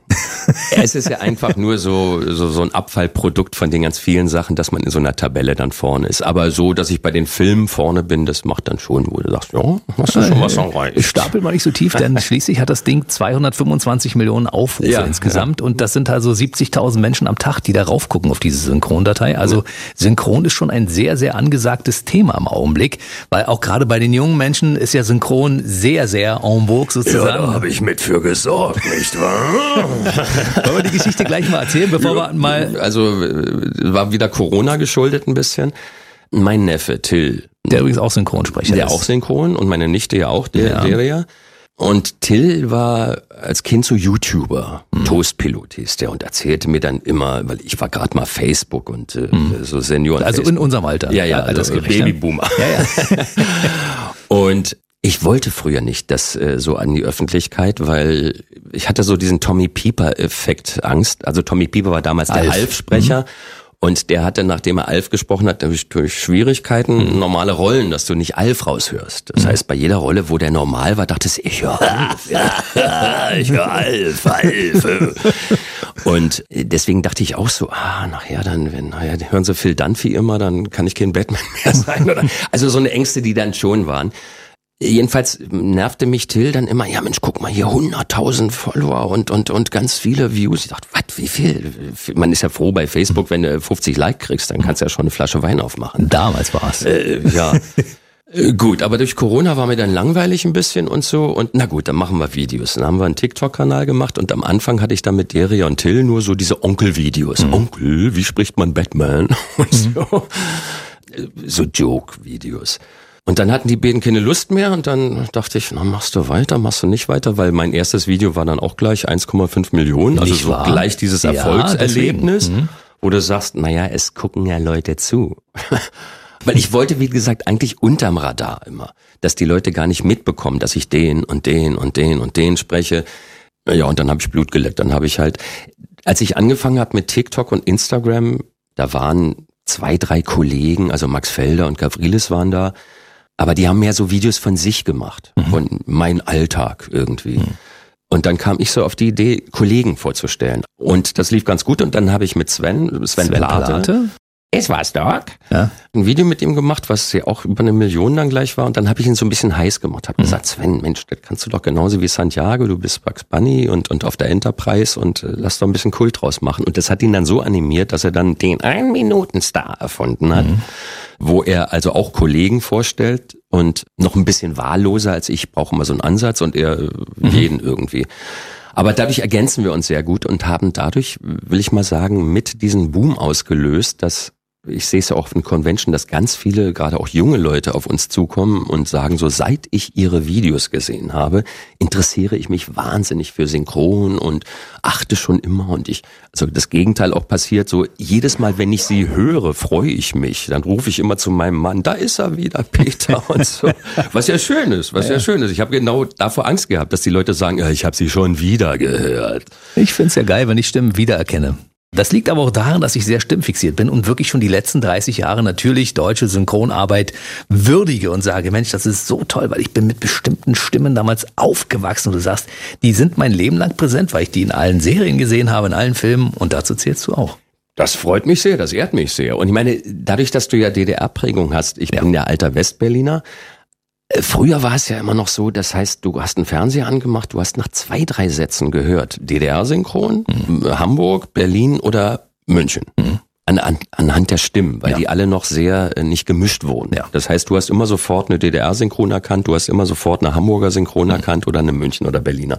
Es ist ja einfach nur so ein Abfallprodukt von den ganz vielen Sachen, dass man in so einer Tabelle dann vorne ist. Aber so, dass ich bei den Filmen vorne bin, das macht dann schon, wo du sagst, ja, hast du schon was erreicht. Stapel mal nicht so tief, denn schließlich hat das Ding 225 Millionen Aufrufe insgesamt und das sind also 70.000 Menschen am Tag, die da raufgucken auf diese Synchrondatei. Also Synchron ist schon ein sehr, sehr angesagtes Thema im Augenblick, weil auch gerade bei den jungen Menschen ist ja Synchron sehr, sehr en vogue sozusagen. Ja, da habe ich mit für gesorgt, nicht wahr? Wollen wir die Geschichte gleich mal erzählen, bevor wir mal... Also war wieder Corona geschuldet ein bisschen. Mein Neffe Till. Der übrigens auch Synchronsprecher ist. Der auch synchron und meine Nichte ja auch, der. Und Till war als Kind so YouTuber, Toastpilot hieß der und erzählte mir dann immer, weil ich war gerade mal Facebook und so Senioren. Also Facebook. In unserem Alter. Ja, also Babyboomer. Ja. Und ich wollte früher nicht das so an die Öffentlichkeit, weil ich hatte so diesen Tommy Pieper-Effekt Angst. Also Tommy Pieper war damals der Alf-Sprecher und der hatte, nachdem er Alf gesprochen hat, durch Schwierigkeiten normale Rollen, dass du nicht Alf raushörst. Das heißt, bei jeder Rolle, wo der normal war, dachtest du, ich höre Alf. Ich höre Alf. Und deswegen dachte ich auch so, nachher hören sie Phil Dunphy immer, dann kann ich kein Batman mehr sein. Oder? Also so eine Ängste, die dann schon waren. Jedenfalls nervte mich Till dann immer, ja Mensch, guck mal hier, 100.000 Follower und ganz viele Views. Ich dachte, was, wie viel? Man ist ja froh bei Facebook, wenn du 50 Like kriegst, dann kannst du ja schon eine Flasche Wein aufmachen. Damals war's. Ja. Gut, aber durch Corona war mir dann langweilig ein bisschen und so und na gut, dann machen wir Videos. Dann haben wir einen TikTok-Kanal gemacht und am Anfang hatte ich dann mit Deria und Till nur so diese Onkel-Videos. Onkel, wie spricht man Batman? Und so Joke-Videos. Und dann hatten die beiden keine Lust mehr und dann dachte ich, machst du weiter, machst du nicht weiter, weil mein erstes Video war dann auch gleich 1,5 Millionen, also so gleich dieses Erfolgserlebnis, wo du sagst, es gucken ja Leute zu. Weil ich wollte, wie gesagt, eigentlich unterm Radar immer, dass die Leute gar nicht mitbekommen, dass ich den und den und den und den spreche. Ja, und dann habe ich Blut geleckt. Dann habe ich halt, als ich angefangen habe mit TikTok und Instagram, da waren 2, 3 Kollegen, also Max Felder und Gavrilis waren da, aber die haben mehr so Videos von sich gemacht, von meinem Alltag irgendwie. Und dann kam ich so auf die Idee, Kollegen vorzustellen. Und das lief ganz gut. Und dann habe ich mit Sven Plate. Es war's, Doc. Ja. Ein Video mit ihm gemacht, was ja auch über 1 Million dann gleich war. Und dann habe ich ihn so ein bisschen heiß gemacht. Habe gesagt, Sven, Mensch, das kannst du doch genauso wie Santiago. Du bist Bugs Bunny und auf der Enterprise und lass doch ein bisschen Kult draus machen. Und das hat ihn dann so animiert, dass er dann den 1-Minuten-Star erfunden hat, wo er also auch Kollegen vorstellt und noch ein bisschen wahlloser als ich, brauche immer so einen Ansatz und er jeden irgendwie. Aber dadurch ergänzen wir uns sehr gut und haben dadurch, will ich mal sagen, mit diesem Boom ausgelöst, dass ich sehe es ja auch auf den Convention, dass ganz viele, gerade auch junge Leute auf uns zukommen und sagen so, seit ich ihre Videos gesehen habe, interessiere ich mich wahnsinnig für Synchron und achte schon immer und also das Gegenteil auch passiert, so jedes Mal, wenn ich sie höre, freue ich mich. Dann rufe ich immer zu meinem Mann, da ist er wieder, Peter und so. Was ja schön ist, Ich habe genau davor Angst gehabt, dass die Leute sagen, ich habe sie schon wieder gehört. Ich find's ja geil, wenn ich Stimmen wiedererkenne. Das liegt aber auch daran, dass ich sehr stimmfixiert bin und wirklich schon die letzten 30 Jahre natürlich deutsche Synchronarbeit würdige und sage, Mensch, das ist so toll, weil ich bin mit bestimmten Stimmen damals aufgewachsen und du sagst, die sind mein Leben lang präsent, weil ich die in allen Serien gesehen habe, in allen Filmen und dazu zählst du auch. Das freut mich sehr, das ehrt mich sehr. Und ich meine, dadurch, dass du ja DDR-Prägung hast, ich bin ja alter Westberliner. Früher war es ja immer noch so, das heißt, du hast einen Fernseher angemacht, du hast nach 2, 3 Sätzen gehört, DDR-Synchron, Hamburg, Berlin oder München. Anhand der Stimmen, weil die alle noch sehr nicht gemischt wurden. Ja. Das heißt, du hast immer sofort eine DDR-Synchron erkannt, du hast immer sofort eine Hamburger Synchron erkannt oder eine München- oder Berliner.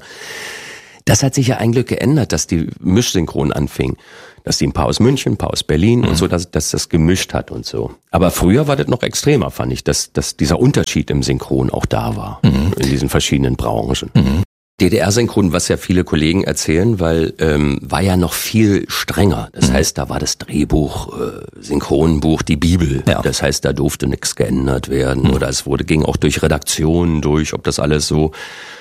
Das hat sich ja eigentlich geändert, dass die Mischsynchron anfing. Dass die ein paar aus München, ein paar aus Berlin und so, dass das gemischt hat und so. Aber früher war das noch extremer, fand ich, dass dieser Unterschied im Synchron auch da war. In diesen verschiedenen Branchen. DDR-Synchron, was ja viele Kollegen erzählen, weil war ja noch viel strenger. Das heißt, da war das Drehbuch, Synchronbuch, die Bibel. Ja. Das heißt, da durfte nichts geändert werden. Oder es ging auch durch Redaktionen durch, ob das alles so.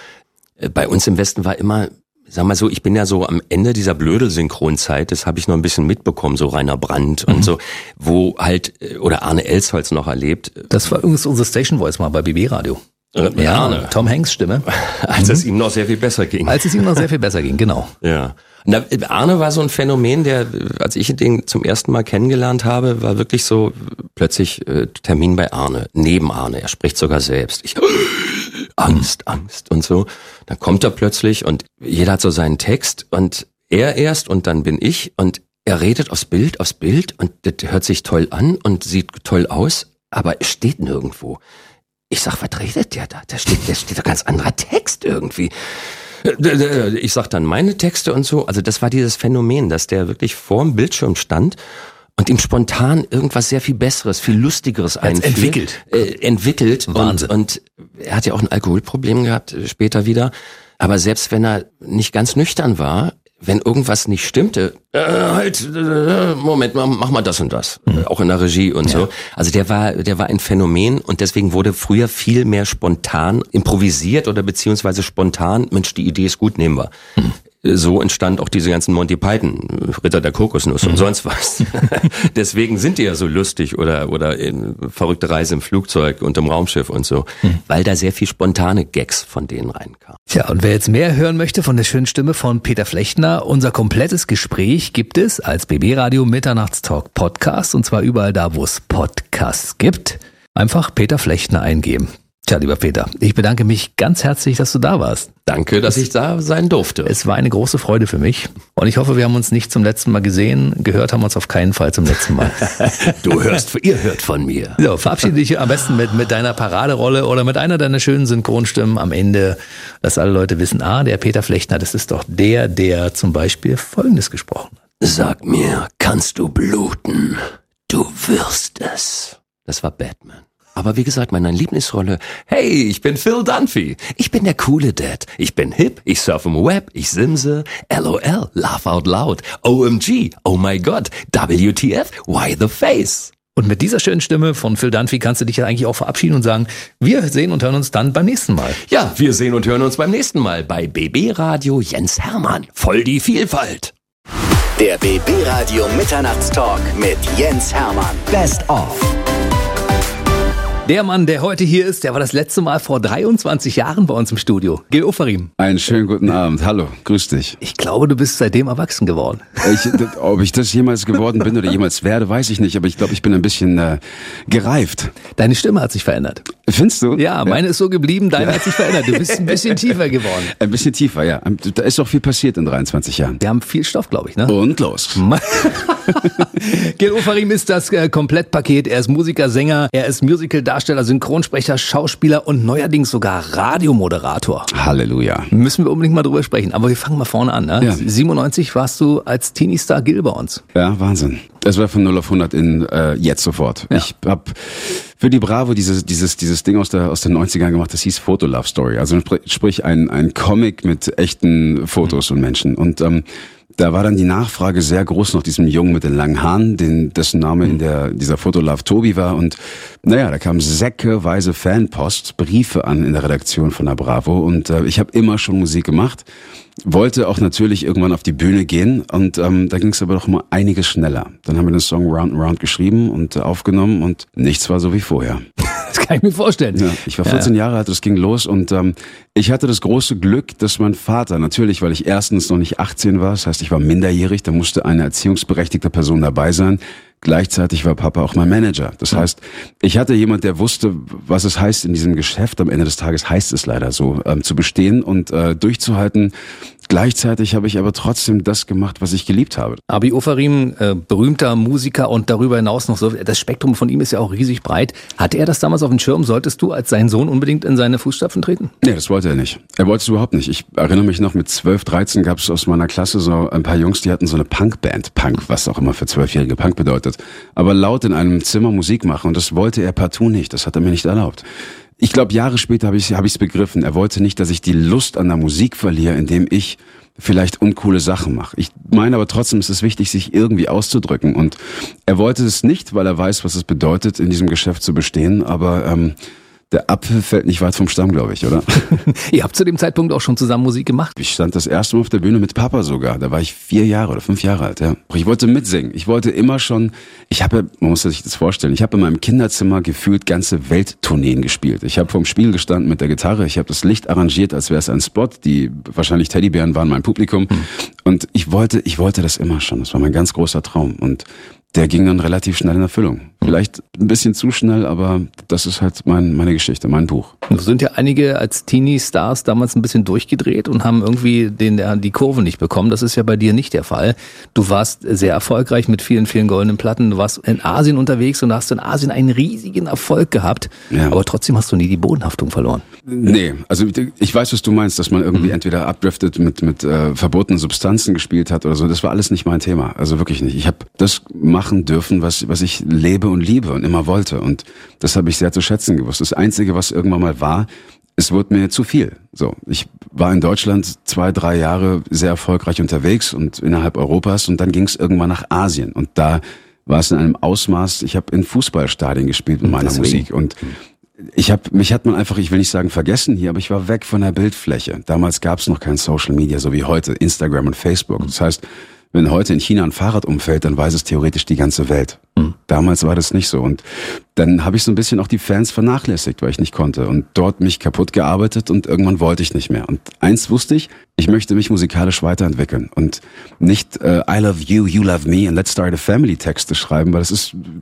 Bei uns im Westen war immer, sag mal so, ich bin ja so am Ende dieser Blödel-Synchronzeit, das habe ich noch ein bisschen mitbekommen, so Rainer Brandt und so, wo halt, oder Arne Elsholz noch erlebt. Das war übrigens unsere Station Voice mal bei BB Radio. Ja, Tom Hanks Stimme. Als es ihm noch sehr viel besser ging. Genau. Ja. Na, Arne war so ein Phänomen, der, als ich den zum ersten Mal kennengelernt habe, war wirklich so plötzlich Termin bei Arne, neben Arne. Er spricht sogar selbst. Angst und so. Dann kommt er plötzlich und jeder hat so seinen Text und er erst und dann bin ich und er redet aufs Bild und das hört sich toll an und sieht toll aus, aber es steht nirgendwo. Ich sag, was redet der da? Da steht doch ganz anderer Text irgendwie. Ich sag dann meine Texte und so. Also das war dieses Phänomen, dass der wirklich vorm Bildschirm stand und ihm spontan irgendwas sehr viel Besseres, viel Lustigeres einfiel. Entwickelt. Wahnsinn. Und er hat ja auch ein Alkoholproblem gehabt, später wieder. Aber selbst wenn er nicht ganz nüchtern war, wenn irgendwas nicht stimmte, Moment mal, mach mal das und das. Auch in der Regie und so. Also der war ein Phänomen und deswegen wurde früher viel mehr spontan improvisiert oder beziehungsweise spontan, Mensch, die Idee ist gut, nehmen wir. So entstand auch diese ganzen Monty Python, Ritter der Kokosnuss und sonst was. Deswegen sind die ja so lustig oder verrückte Reise im Flugzeug und im Raumschiff und so, weil da sehr viel spontane Gags von denen reinkamen. Tja, und wer jetzt mehr hören möchte von der schönen Stimme von Peter Flechtner, unser komplettes Gespräch gibt es als BB Radio Mitternachtstalk Podcast und zwar überall da, wo es Podcasts gibt. Einfach Peter Flechtner eingeben. Tja, lieber Peter, ich bedanke mich ganz herzlich, dass du da warst. Danke, dass ich da sein durfte. Es war eine große Freude für mich und ich hoffe, wir haben uns nicht zum letzten Mal gesehen. Gehört haben wir uns auf keinen Fall zum letzten Mal. Ihr hört von mir. So, verabschiede dich am besten mit deiner Paraderolle oder mit einer deiner schönen Synchronstimmen am Ende, dass alle Leute wissen, der Peter Flechtner, das ist doch der zum Beispiel Folgendes gesprochen hat. Sag mir, kannst du bluten? Du wirst es. Das war Batman. Aber wie gesagt, meine Lieblingsrolle, hey, ich bin Phil Dunphy. Ich bin der coole Dad. Ich bin hip, ich surf im Web, ich simse, LOL, laugh out loud, OMG, oh my God, WTF, why the face? Und mit dieser schönen Stimme von Phil Dunphy kannst du dich ja eigentlich auch verabschieden und sagen, wir sehen und hören uns dann beim nächsten Mal. Ja, wir sehen und hören uns beim nächsten Mal bei BB Radio Jens Hermann. Voll die Vielfalt. Der BB Radio Mitternachtstalk mit Jens Hermann. Best of. Der Mann, der heute hier ist, der war das letzte Mal vor 23 Jahren bei uns im Studio. Gil Ofarim. Einen schönen guten Abend. Hallo, grüß dich. Ich glaube, du bist seitdem erwachsen geworden. Ob ich das jemals geworden bin oder jemals werde, weiß ich nicht. Aber ich glaube, ich bin ein bisschen gereift. Deine Stimme hat sich verändert. Findest du? Ja, meine ist so geblieben, deine hat sich verändert. Du bist ein bisschen tiefer geworden. Ein bisschen tiefer, ja. Da ist doch viel passiert in 23 Jahren. Wir haben viel Stoff, glaube ich, ne? Und los. Gil Ofarim ist das Komplettpaket. Er ist Musiker, Sänger, er ist Musical-Darsteller, Synchronsprecher, Schauspieler und neuerdings sogar Radiomoderator. Halleluja. Müssen wir unbedingt mal drüber sprechen. Aber wir fangen mal vorne an. Ne? Ja. 97 warst du als Teenie-Star Gil bei uns. Ja, Wahnsinn. Das war von 0 auf 100 in jetzt sofort. Ja. Ich habe für die Bravo dieses Ding aus den 90ern gemacht, das hieß Photo Love Story. Also sprich ein Comic mit echten Fotos und Menschen. Und da war dann die Nachfrage sehr groß nach diesem Jungen mit den langen Haaren, dessen Name in dieser Fotolove Tobi war. Und naja, da kamen säckeweise Fanpost, Briefe an in der Redaktion von der Bravo. Und ich habe immer schon Musik gemacht, wollte auch natürlich irgendwann auf die Bühne gehen. Und da ging es aber doch mal einiges schneller. Dann haben wir den Song Round and Round geschrieben und aufgenommen und nichts war so wie vorher. Das kann ich mir vorstellen. Ja, ich war 14 Jahre alt, das ging los und ich hatte das große Glück, dass mein Vater, natürlich, weil ich erstens noch nicht 18 war, das heißt, ich war minderjährig, da musste eine erziehungsberechtigte Person dabei sein. Gleichzeitig war Papa auch mein Manager. Das heißt, ich hatte jemand, der wusste, was es heißt in diesem Geschäft. Am Ende des Tages heißt es leider so, zu bestehen und durchzuhalten. Gleichzeitig habe ich aber trotzdem das gemacht, was ich geliebt habe. Abi Ofarim, berühmter Musiker und darüber hinaus noch so, das Spektrum von ihm ist ja auch riesig breit. Hatte er das damals auf dem Schirm? Solltest du als sein Sohn unbedingt in seine Fußstapfen treten? Nee, das wollte er nicht. Er wollte es überhaupt nicht. Ich erinnere mich noch, mit 12, 13 gab es aus meiner Klasse so ein paar Jungs, die hatten so eine Punkband. Punk, was auch immer für 12-Jährige Punk bedeutet. Aber laut in einem Zimmer Musik machen und das wollte er partout nicht. Das hat er mir nicht erlaubt. Ich glaube, Jahre später habe ich's begriffen. Er wollte nicht, dass ich die Lust an der Musik verliere, indem ich vielleicht uncoole Sachen mache. Ich meine aber trotzdem, es ist wichtig, sich irgendwie auszudrücken. Und er wollte es nicht, weil er weiß, was es bedeutet, in diesem Geschäft zu bestehen. Aber Der Apfel fällt nicht weit vom Stamm, glaube ich, oder? Ihr habt zu dem Zeitpunkt auch schon zusammen Musik gemacht? Ich stand das erste Mal auf der Bühne mit Papa sogar. Da war ich 4 Jahre oder 5 Jahre alt, ja. Ich wollte mitsingen. Ich wollte immer schon, man muss sich das vorstellen, ich habe in meinem Kinderzimmer gefühlt ganze Welttourneen gespielt. Ich habe vorm Spiegel gestanden mit der Gitarre, ich habe das Licht arrangiert, als wäre es ein Spot, die wahrscheinlich Teddybären waren mein Publikum. Und ich wollte das immer schon. Das war mein ganz großer Traum. Und der ging dann relativ schnell in Erfüllung. Vielleicht ein bisschen zu schnell, aber das ist halt meine Geschichte, mein Buch. Es sind ja einige als Teenie-Stars damals ein bisschen durchgedreht und haben irgendwie die Kurve nicht bekommen. Das ist ja bei dir nicht der Fall. Du warst sehr erfolgreich mit vielen, vielen goldenen Platten. Du warst in Asien unterwegs und hast in Asien einen riesigen Erfolg gehabt. Ja. Aber trotzdem hast du nie die Bodenhaftung verloren. Nee, also ich weiß, was du meinst, dass man irgendwie entweder abdriftet, mit verbotenen Substanzen gespielt hat oder so. Das war alles nicht mein Thema. Also wirklich nicht. Ich habe das machen dürfen, was ich lebe und liebe und immer wollte. Und das habe ich sehr zu schätzen gewusst. Das Einzige, was irgendwann mal war, es wurde mir zu viel. So, ich war in Deutschland 2-3 Jahre sehr erfolgreich unterwegs und innerhalb Europas und dann ging es irgendwann nach Asien. Und da war es in einem Ausmaß, ich habe in Fußballstadien gespielt mit meiner Musik. Und mich hat man einfach, ich will nicht sagen vergessen hier, aber ich war weg von der Bildfläche. Damals gab es noch kein Social Media, so wie heute, Instagram und Facebook. Das heißt, wenn heute in China ein Fahrrad umfällt, dann weiß es theoretisch die ganze Welt. Damals war das nicht so. Und dann habe ich so ein bisschen auch die Fans vernachlässigt, weil ich nicht konnte. Und dort mich kaputt gearbeitet und irgendwann wollte ich nicht mehr. Und eins wusste ich möchte mich musikalisch weiterentwickeln. Und nicht I love you, you love me and let's start a family Texte schreiben, weil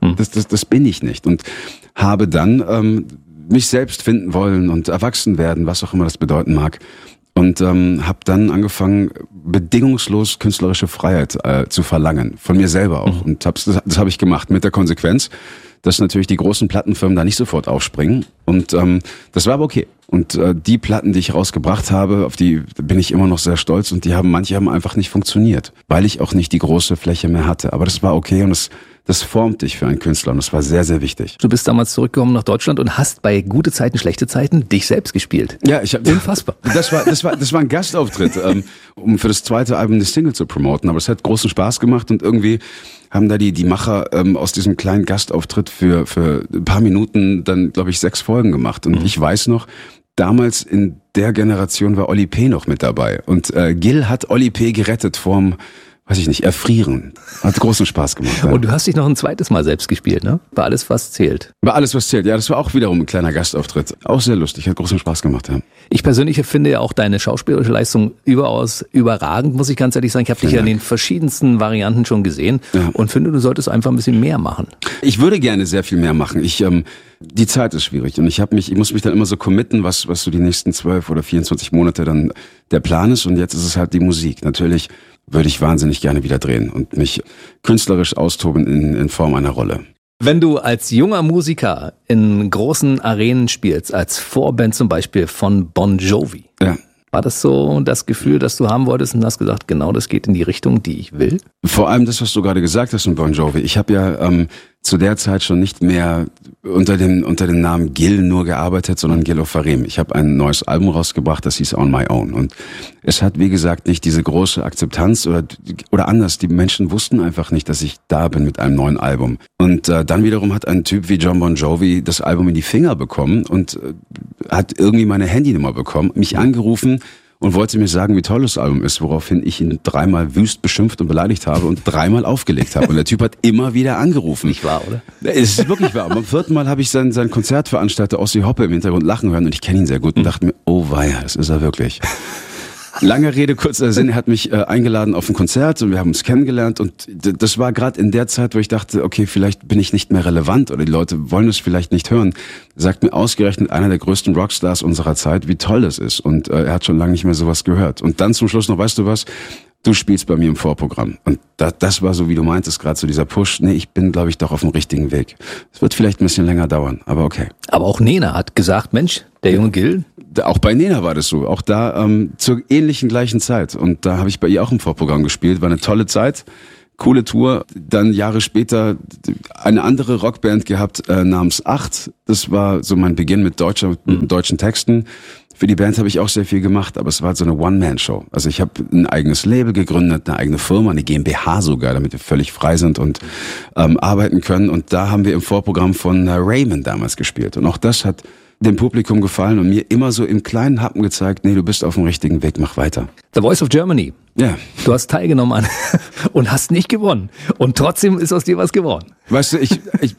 das bin ich nicht. Und habe dann mich selbst finden wollen und erwachsen werden, was auch immer das bedeuten mag. Und habe dann angefangen, bedingungslos künstlerische Freiheit zu verlangen, von mir selber auch. Und das habe ich gemacht mit der Konsequenz, dass natürlich die großen Plattenfirmen da nicht sofort aufspringen. Und das war aber okay. Und die Platten, die ich rausgebracht habe, auf die bin ich immer noch sehr stolz. Und manche haben einfach nicht funktioniert, weil ich auch nicht die große Fläche mehr hatte. Aber das war okay und das formt dich für einen Künstler und das war sehr, sehr wichtig. Du bist damals zurückgekommen nach Deutschland und hast bei Gute Zeiten, Schlechte Zeiten dich selbst gespielt. Ja, unfassbar. Das war ein Gastauftritt, um für das zweite Album die Single zu promoten. Aber es hat großen Spaß gemacht und irgendwie haben da die Macher aus diesem kleinen Gastauftritt für ein paar Minuten dann, glaube ich, 6 Folgen gemacht. Und ich weiß noch, damals in der Generation war Oli P. noch mit dabei. Und Gil hat Oli P. gerettet vorm, weiß ich nicht, Erfrieren. Hat großen Spaß gemacht. Ja. Und du hast dich noch ein zweites Mal selbst gespielt, ne? War alles, was zählt. War alles, was zählt. Ja, das war auch wiederum ein kleiner Gastauftritt. Auch sehr lustig, hat großen Spaß gemacht, ja. Ich persönlich finde ja auch deine schauspielerische Leistung überaus überragend, muss ich ganz ehrlich sagen. Ich habe dich ja in den verschiedensten Varianten schon gesehen und finde, du solltest einfach ein bisschen mehr machen. Ich würde gerne sehr viel mehr machen. Die Zeit ist schwierig und ich muss mich dann immer so committen, was so die nächsten 12 oder 24 Monate dann der Plan ist und jetzt ist es halt die Musik. Natürlich würde ich wahnsinnig gerne wieder drehen und mich künstlerisch austoben in Form einer Rolle. Wenn du als junger Musiker in großen Arenen spielst, als Vorband zum Beispiel von Bon Jovi, war das so das Gefühl, das du haben wolltest und hast gesagt, genau das geht in die Richtung, die ich will? Vor allem das, was du gerade gesagt hast mit Bon Jovi. Ich habe ja zu der Zeit schon nicht mehr unter dem Namen Gil nur gearbeitet, sondern Gil Ofarim. Ich habe ein neues Album rausgebracht, das hieß On My Own. Und es hat, wie gesagt, nicht diese große Akzeptanz oder anders. Die Menschen wussten einfach nicht, dass ich da bin mit einem neuen Album. Und dann wiederum hat ein Typ wie John Bon Jovi das Album in die Finger bekommen und hat irgendwie meine Handynummer bekommen, mich angerufen und wollte mir sagen, wie toll das Album ist, woraufhin ich ihn 3-mal wüst beschimpft und beleidigt habe und 3-mal aufgelegt habe. Und der Typ hat immer wieder angerufen. Nicht wahr, oder? Es ist wirklich wahr. Beim 4. Mal habe ich sein Konzertveranstalter Ossi Hoppe im Hintergrund lachen hören und ich kenne ihn sehr gut und dachte mir, oh weia, das ist er wirklich. Lange Rede, kurzer Sinn, er hat mich eingeladen auf ein Konzert und wir haben uns kennengelernt und das war gerade in der Zeit, wo ich dachte, okay, vielleicht bin ich nicht mehr relevant oder die Leute wollen es vielleicht nicht hören. Sagt mir ausgerechnet einer der größten Rockstars unserer Zeit, wie toll das ist und er hat schon lange nicht mehr sowas gehört. Und dann zum Schluss noch, weißt du was, du spielst bei mir im Vorprogramm. Und das war so, wie du meintest, gerade so dieser Push. Nee, ich bin, glaube ich, doch auf dem richtigen Weg. Es wird vielleicht ein bisschen länger dauern, aber okay. Aber auch Nena hat gesagt, Mensch, der junge Gil. Auch bei Nena war das so. Auch da zur ähnlichen gleichen Zeit. Und da habe ich bei ihr auch im Vorprogramm gespielt. War eine tolle Zeit. Coole Tour. Dann Jahre später eine andere Rockband gehabt namens 8. Das war so mein Beginn mit deutschen Texten. Für die Band habe ich auch sehr viel gemacht, aber es war so eine One-Man-Show. Also ich habe ein eigenes Label gegründet, eine eigene Firma, eine GmbH sogar, damit wir völlig frei sind und arbeiten können. Und da haben wir im Vorprogramm von Raymond damals gespielt. Und auch das hat dem Publikum gefallen und mir immer so im kleinen Happen gezeigt, nee, du bist auf dem richtigen Weg, mach weiter. The Voice of Germany. Ja. Du hast teilgenommen und hast nicht gewonnen. Und trotzdem ist aus dir was geworden. Weißt du,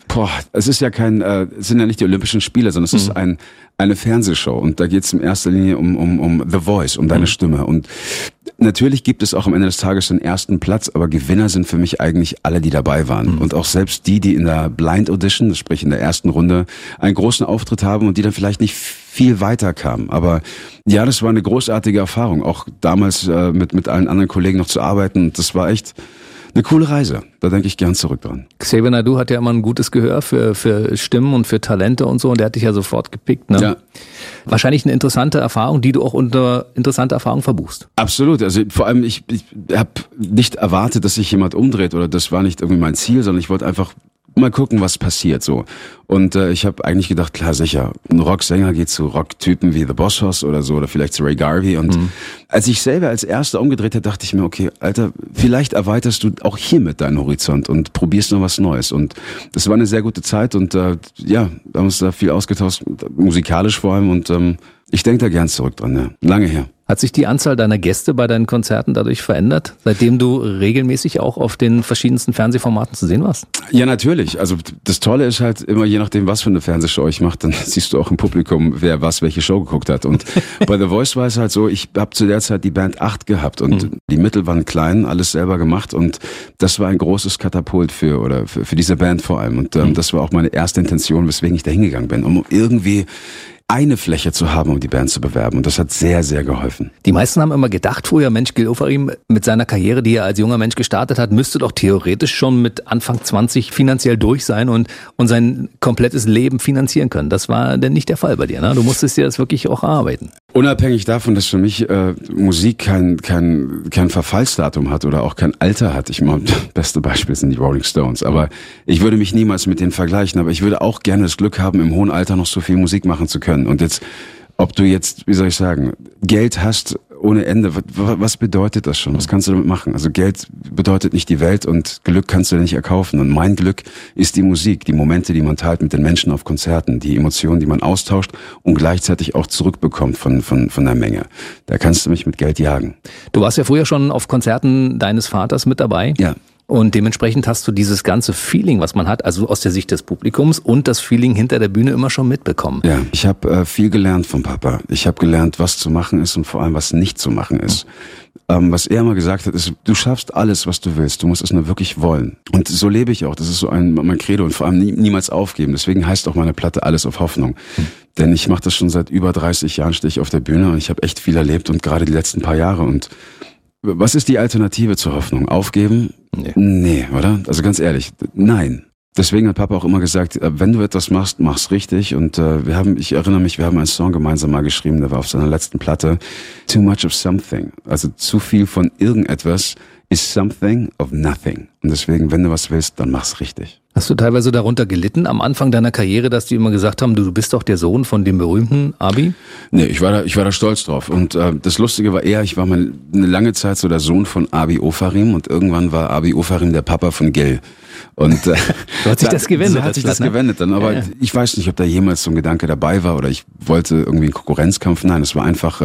es ist ja es sind ja nicht die Olympischen Spiele, sondern es ist eine Fernsehshow und da geht es in erster Linie um The Voice, um deine Stimme. Und natürlich gibt es auch am Ende des Tages den ersten Platz, aber Gewinner sind für mich eigentlich alle, die dabei waren. Und auch selbst die in der Blind Audition, sprich in der ersten Runde, einen großen Auftritt haben und die dann vielleicht nicht viel weiter kamen. Aber ja, das war eine großartige Erfahrung, auch damals mit allen anderen Kollegen noch zu arbeiten. Das war echt eine coole Reise. Da denke ich gern zurück dran. Xavier Naidoo hat ja immer ein gutes Gehör für Stimmen und für Talente und so und der hat dich ja sofort gepickt. Ne? Ja. Wahrscheinlich eine interessante Erfahrung, die du auch unter interessante Erfahrung verbuchst. Absolut. Also vor allem, ich habe nicht erwartet, dass sich jemand umdreht oder das war nicht irgendwie mein Ziel, sondern ich wollte einfach mal gucken, was passiert so. Und ich habe eigentlich gedacht, klar, sicher, ein Rocksänger geht zu Rocktypen wie The Boss Hoss oder so oder vielleicht zu Ray Garvey. Und als ich selber als Erster umgedreht habe, dachte ich mir, okay, Alter, vielleicht erweiterst du auch hiermit deinen Horizont und probierst noch was Neues. Und das war eine sehr gute Zeit und wir haben uns da viel ausgetauscht, musikalisch vor allem. Und ich denke da gern zurück dran, ja. Lange her. Hat sich die Anzahl deiner Gäste bei deinen Konzerten dadurch verändert, seitdem du regelmäßig auch auf den verschiedensten Fernsehformaten zu sehen warst? Ja, natürlich. Also das Tolle ist halt immer, je nachdem, was für eine Fernsehshow ich mache, dann siehst du auch im Publikum, wer welche Show geguckt hat. Und bei The Voice war es halt so, ich habe zu der Zeit die Band 8 gehabt und die Mittel waren klein, alles selber gemacht und das war ein großes Katapult für diese Band vor allem. Und das war auch meine erste Intention, weswegen ich da hingegangen bin, um irgendwie eine Fläche zu haben, um die Band zu bewerben. Und das hat sehr, sehr geholfen. Die meisten haben immer gedacht früher, Mensch, Gil Ofarim mit seiner Karriere, die er als junger Mensch gestartet hat, müsste doch theoretisch schon mit Anfang 20 finanziell durch sein und sein komplettes Leben finanzieren können. Das war denn nicht der Fall bei dir, ne? Du musstest dir das wirklich auch erarbeiten. Unabhängig davon, dass für mich Musik kein Verfallsdatum hat oder auch kein Alter hat. Ich meine, das beste Beispiel sind die Rolling Stones. Aber ich würde mich niemals mit denen vergleichen. Aber ich würde auch gerne das Glück haben, im hohen Alter noch so viel Musik machen zu können. Und jetzt, ob du jetzt, wie soll ich sagen, Geld hast ohne Ende, was bedeutet das schon? Was kannst du damit machen? Also Geld bedeutet nicht die Welt und Glück kannst du nicht erkaufen. Und mein Glück ist die Musik, die Momente, die man teilt mit den Menschen auf Konzerten, die Emotionen, die man austauscht und gleichzeitig auch zurückbekommt von der Menge. Da kannst du mich mit Geld jagen. Du warst ja früher schon auf Konzerten deines Vaters mit dabei. Ja. Und dementsprechend hast du dieses ganze Feeling, was man hat, also aus der Sicht des Publikums und das Feeling hinter der Bühne immer schon mitbekommen. Ja, ich habe viel gelernt vom Papa. Ich habe gelernt, was zu machen ist und vor allem, was nicht zu machen ist. Was er immer gesagt hat, ist, du schaffst alles, was du willst. Du musst es nur wirklich wollen. Und so lebe ich auch. Das ist so mein Credo und vor allem niemals aufgeben. Deswegen heißt auch meine Platte Alles auf Hoffnung. Denn ich mache das schon seit über 30 Jahren, stehe ich auf der Bühne und ich habe echt viel erlebt und gerade die letzten paar Jahre. Und was ist die Alternative zur Hoffnung? Aufgeben? Nee, oder? Also ganz ehrlich, nein. Deswegen hat Papa auch immer gesagt, wenn du etwas machst, mach's richtig. Und ich erinnere mich, wir haben einen Song gemeinsam mal geschrieben, der war auf seiner letzten Platte. Too much of something. Also zu viel von irgendetwas is something of nothing. Und deswegen, wenn du was willst, dann mach's richtig. Hast du teilweise darunter gelitten am Anfang deiner Karriere, dass die immer gesagt haben, du bist doch der Sohn von dem berühmten Abi? Nee, ich war da stolz drauf. Und das Lustige war eher, ich war mal eine lange Zeit so der Sohn von Abi Ofarim und irgendwann war Abi Ofarim der Papa von Gil. Und so hat sich das gewendet. So hat sich das gewendet dann. Aber ich weiß nicht, ob da jemals so ein Gedanke dabei war oder ich wollte irgendwie einen Konkurrenzkampf. Nein, es war einfach,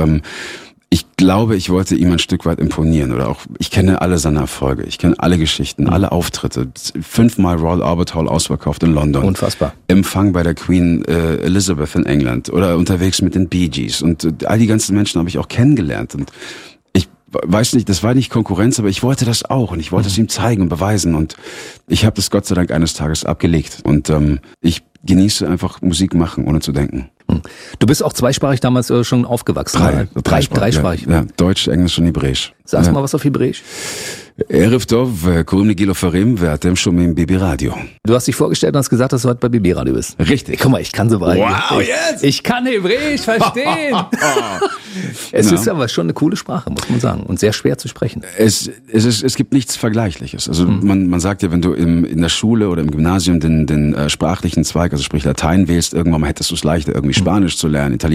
ich glaube, ich wollte ihm ein Stück weit imponieren oder auch, ich kenne alle seine Erfolge, ich kenne alle Geschichten, alle Auftritte, 5-mal Royal Albert Hall ausverkauft in London. Unfassbar. Empfang bei der Queen Elizabeth in England oder unterwegs mit den Bee Gees und all die ganzen Menschen habe ich auch kennengelernt und ich weiß nicht, das war nicht Konkurrenz, aber ich wollte das auch und ich wollte es ihm zeigen und beweisen und ich habe das Gott sei Dank eines Tages abgelegt und ich genieße einfach Musik machen, ohne zu denken. Du bist auch zweisprachig damals schon aufgewachsen. Dreisprachig. Ja, Deutsch, Englisch und Hebräisch. Sagst mal was auf Hebräisch. Erev Tov, קוראים לי גיל אופרים ואתם שומעים ביבי רדיו. Du hast dich vorgestellt und hast gesagt, dass du heute bei Bibi Radio bist. Richtig. Guck mal, ich kann so weit. Wow, jetzt! Ich kann Hebräisch verstehen. Es ist aber schon eine coole Sprache, muss man sagen. Und sehr schwer zu sprechen. Es gibt nichts Vergleichliches. Also man sagt ja, wenn du in der Schule oder im Gymnasium den sprachlichen Zweig, also sprich Latein wählst, irgendwann mal hättest du es leichter, irgendwie Spanisch zu lernen,